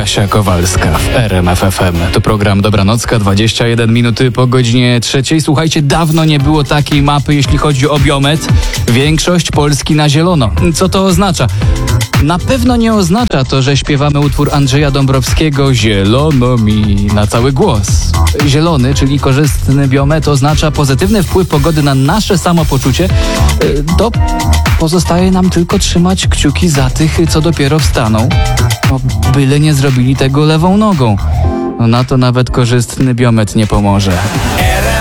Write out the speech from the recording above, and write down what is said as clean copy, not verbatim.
Kasia Kowalska w RMF FM. To program Dobranocka, 21 minuty po godzinie 3. Słuchajcie, dawno nie było takiej mapy, jeśli chodzi o biometr. Większość Polski na zielono. Co to oznacza? Na pewno nie oznacza to, że śpiewamy utwór Andrzeja Dąbrowskiego "Zielono mi" na cały głos. Zielony, czyli korzystny biometr, oznacza pozytywny wpływ pogody na nasze samopoczucie. To pozostaje nam tylko trzymać kciuki za tych, co dopiero wstaną. Byle nie zrobili tego lewą nogą. Na to nawet korzystny biometr nie pomoże.